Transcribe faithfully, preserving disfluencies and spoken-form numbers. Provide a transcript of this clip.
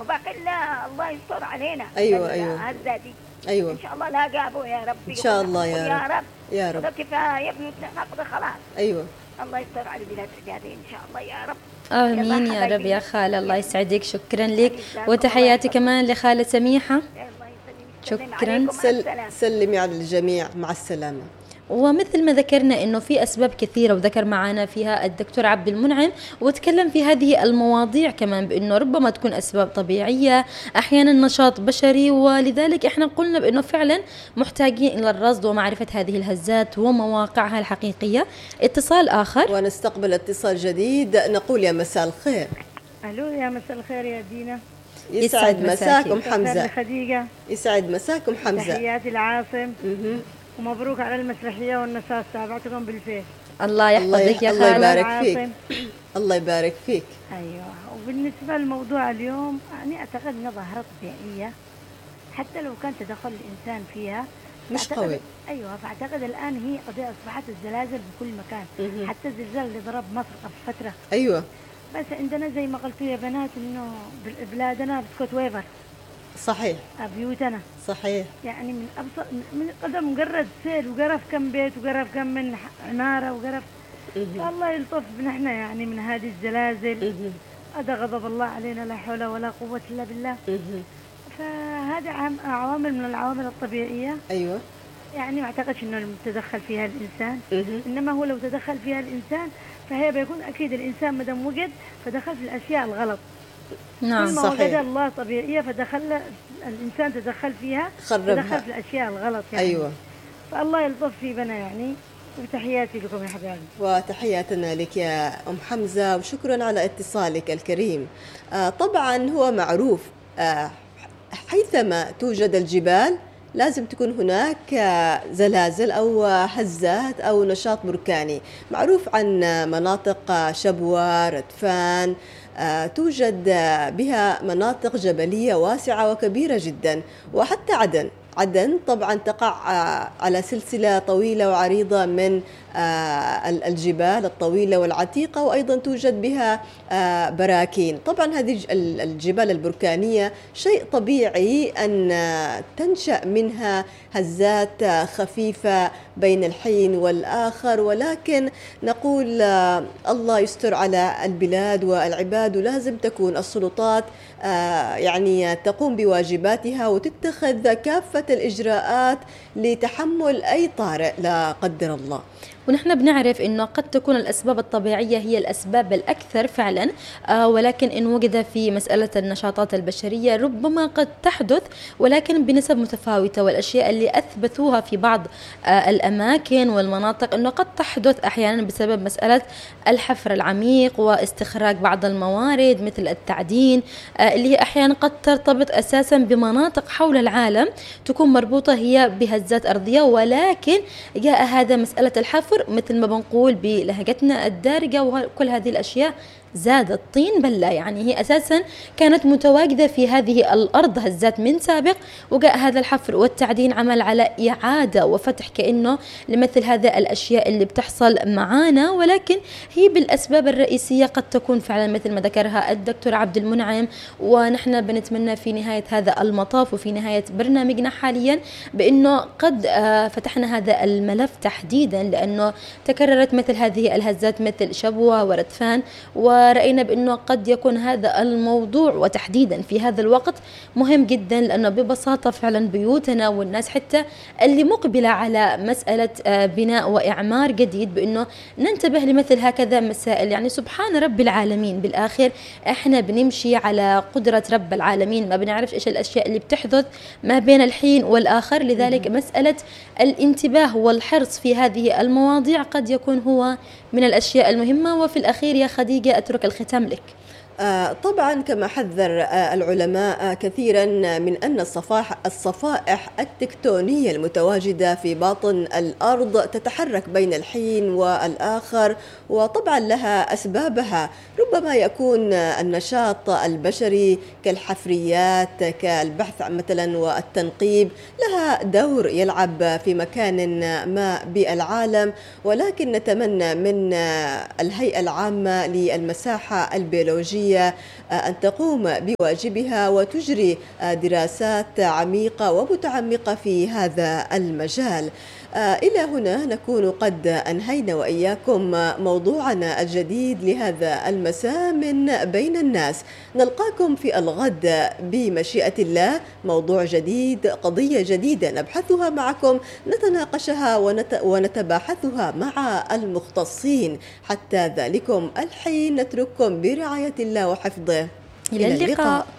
وباقي لا الله يستر علينا. أيوة أيوة هزاتي أيوة إن شاء الله لا قابوا يا ربي إن شاء الله يا رب يا رب يا رب. كفاية بيوتنا نقضي خلاص. أيوة الله يستر على البلاد هذه إن شاء الله يا رب. آمين يا رب يا خالة. الله يسعدك. شكرا لك وتحياتي كمان لخالة سميحة. شكرا. سل سلمي على الجميع. مع السلامة. ومثل ما ذكرنا انه في اسباب كثيره وذكر معنا فيها الدكتور عبد المنعم وتكلم في هذه المواضيع كمان بانه ربما تكون اسباب طبيعيه احيانا نشاط بشري، ولذلك احنا قلنا بانه فعلا محتاجين الى الرصد ومعرفه هذه الهزات ومواقعها الحقيقيه. اتصال اخر ونستقبل اتصال جديد. نقول يا مساء الخير. الو يا مساء الخير يا دينا. يسعد مساكم حمزه. خديجه. يسعد مساكم حمزه. تحياتي لعاصم. ومبروك على المسرحية والنشاط، تابعتكم بالفيس. الله يحفظك يا خالة. الله يبارك فيك. الله يبارك فيك. أيوة. وبالنسبة للموضوع اليوم يعني أعتقد أنها ظاهرة طبيعية حتى لو كان تدخل الإنسان فيها مش قوي. أيوة. فأعتقد الآن هي قضية أصبحت الزلازل بكل مكان. مه. حتى الزلزال اللي ضرب مصر قبل فترة. أيوة. بس عندنا زي ما قلتوا يا بنات إنه بلادنا بسكوت ويفر. صحيح. بيوتنا. صحيح. يعني من أبسط من قدم مجرد سيل وقرف كم بيت وقرف كم من عمارة وقرف. الله يلطف بنحنا يعني من هذه الزلازل. هذا غضب الله علينا لا حول ولا قوة إلا بالله. فهذا عوامل من العوامل الطبيعية. أيوة. يعني ما أعتقدش إنه تدخل فيها الإنسان. إنما هو لو تدخل فيها الإنسان فهي بيكون أكيد الإنسان مدام وجد فدخل في الأشياء الغلط. نعم صحيح. وجد الله طبيعية فدخل الإنسان تدخل فيها خربها. تدخل في الأشياء الغلط يعني. أيوة. فالله يلطف في بنا يعني. وتحياتي لكم يا حبايبي. وتحياتنا لك يا أم حمزة وشكرا على اتصالك الكريم. آه طبعا هو معروف آه حيثما توجد الجبال لازم تكون هناك زلازل أو هزات أو نشاط بركاني. معروف عن مناطق شبوة، ردفان، توجد بها مناطق جبلية واسعة وكبيرة جدا. وحتى عدن عدن طبعا تقع على سلسلة طويلة وعريضة من الجبال الطويلة والعتيقة، وأيضا توجد بها براكين. طبعا هذه الجبال البركانية شيء طبيعي أن تنشأ منها هزات خفيفة بين الحين والآخر، ولكن نقول الله يستر على البلاد والعباد، ولازم تكون السلطات يعني تقوم بواجباتها وتتخذ كافة الإجراءات لتحمل أي طارئ لا قدر الله. ونحن بنعرف أنه قد تكون الأسباب الطبيعية هي الأسباب الأكثر فعلا، آه ولكن إن وجد في مسألة النشاطات البشرية ربما قد تحدث ولكن بنسب متفاوتة. والأشياء اللي أثبتوها في بعض آه الأماكن والمناطق أنه قد تحدث أحيانا بسبب مسألة الحفر العميق واستخراج بعض الموارد مثل التعدين، آه اللي هي أحيانا قد ترتبط أساسا بمناطق حول العالم تكون مربوطة هي بهزات أرضية، ولكن جاء هذا مسألة الحفر مثل ما بنقول بلهجتنا الدارجة وكل هذه الأشياء زاد الطين بلة. يعني هي أساسا كانت متواجدة في هذه الأرض هزات من سابق، وجاء هذا الحفر والتعدين عمل على إعادة وفتح كأنه لمثل هذا الأشياء اللي بتحصل معانا. ولكن هي بالأسباب الرئيسية قد تكون فعلا مثل ما ذكرها الدكتور عبد المنعم. ونحن بنتمنى في نهاية هذا المطاف وفي نهاية برنامجنا حاليا بأنه قد فتحنا هذا الملف تحديدا، لأنه تكررت مثل هذه الهزات مثل شبوة وردفان، ورأينا بأنه قد يكون هذا الموضوع وتحديدا في هذا الوقت مهم جدا، لأنه ببساطة فعلا بيوتنا والناس حتى اللي مقبلة على مسألة بناء وإعمار جديد بأنه ننتبه لمثل هكذا مسائل. يعني سبحان رب العالمين، بالآخر احنا بنمشي على قدرة رب العالمين، ما بنعرفش ايش الأشياء اللي بتحدث ما بين الحين والآخر. لذلك مسألة الانتباه والحرص في هذه المواضيع قد يكون هو من الأشياء المهمة. وفي الأخير يا خديجة أترك الختام لك. آه طبعا كما حذر آه العلماء آه كثيرا من أن الصفائح, الصفائح التكتونية المتواجدة في باطن الأرض تتحرك بين الحين والآخر، وطبعا لها أسبابها. ربما يكون النشاط البشري كالحفريات كالبحث مثلا والتنقيب لها دور يلعب في مكان ما بالعالم، ولكن نتمنى من الهيئة العامة للمساحة البيولوجية أن تقوم بواجبها وتجري دراسات عميقة ومتعمقة في هذا المجال. إلى هنا نكون قد أنهينا وإياكم موضوعنا الجديد لهذا المساء من بين الناس. نلقاكم في الغد بمشيئة الله، موضوع جديد، قضية جديدة نبحثها معكم، نتناقشها ونت... ونتباحثها مع المختصين. حتى ذلكم الحين نترككم برعاية الله وحفظه. إلى اللقاء.